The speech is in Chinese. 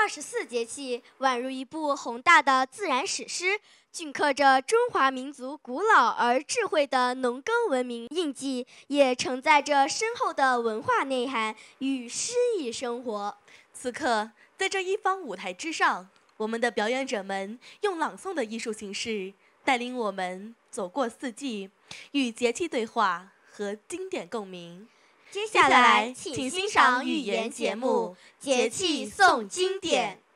24节气宛如一部宏大的自然史诗，镌刻着中华民族古老而智慧的农耕文明印记，也承载着深厚的文化内涵与诗意生活。 此刻，在这一方舞台之上，我们的表演者们用朗诵的艺术形式，带领我们走过四季，与节气对话和经典共鸣。 接下来，请欣赏语言节目《节气颂经典》。